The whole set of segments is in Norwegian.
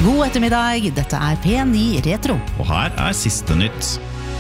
God ettermiddag, dette P9 Retro. Og her siste nytt.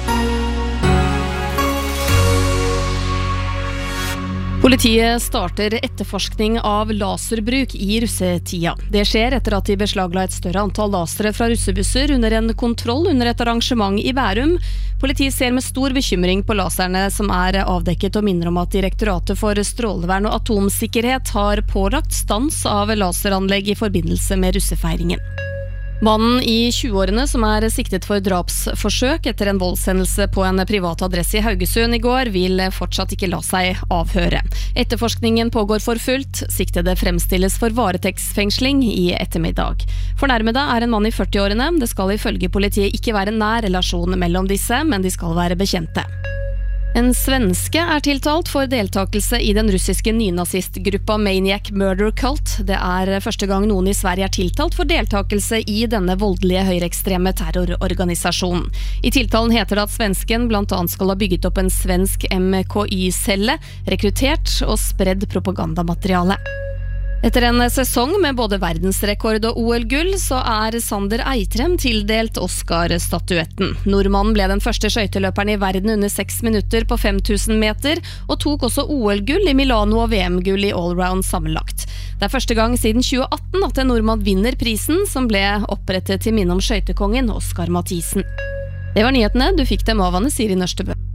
Politiet starter etterforskning av laserbruk i russetida. Det skjer etter at de beslagla et større antall lasere fra russebusser under en kontroll under et arrangement i Bærum. Politiet ser med stor bekymring på laserne som avdekket og minner om at Direktoratet for strålevern og atomsikkerhet har pålagt stans av laseranlegg i forbindelse med russefeiringen. Mannen i 20-årene som siktet for drapsforsøk etter en voldshendelse på en privat adresse i Haugesund i går, vil fortsatt ikke la seg avhøre. Etterforskningen pågår for fullt. Siktede fremstilles for varetektsfengsling i ettermiddag. Fornærmede en mann i 40-årene. Det skal ifølge politiet ikke være nær relasjon mellom disse, men de skal være bekjente. En svenske tiltalt for deltakelse i den russiske nynazistgruppa Maniac Murder Cult. Det første gang noen i Sverige tiltalt for deltakelse i denne voldelige høyreekstreme terrororganisasjonen. I tiltalen heter det at svensken blant annet skal ha bygget opp en svensk MKY-celle, rekruttert og spredd propagandamateriale. Etter en sesong med både verdensrekord og OL-gull, så Sander Eitrem tildelt Oscar-statuetten. Nordmannen ble den første skøyteløperen i verden under 6 minutter på 5000 meter, og tok også OL-gull i Milano og VM-gull i allround sammenlagt. Det første gang siden 2018 at en nordmann vinner prisen, som ble opprettet til minne om skøytekongen Oscar Mathisen. Det var nyhetene, du fikk dem av Anne Siri Nørstebø.